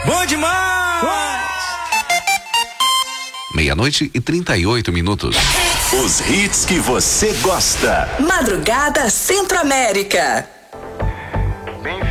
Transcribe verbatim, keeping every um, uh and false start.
Bom demais! Meia-noite e trinta e oito minutos. Os hits que você gosta. Madrugada Centro-América.